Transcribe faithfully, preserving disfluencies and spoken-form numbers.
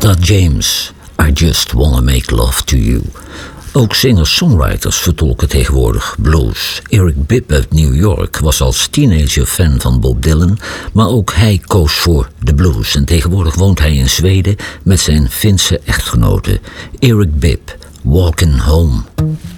Etta James, I Just Wanna Make Love to You. Ook singer-songwriters vertolken tegenwoordig blues. Eric Bibb uit New York was als teenager fan van Bob Dylan, maar ook hij koos voor de blues. En tegenwoordig woont hij in Zweden met zijn Finse echtgenote. Eric Bibb, Walkin' Home.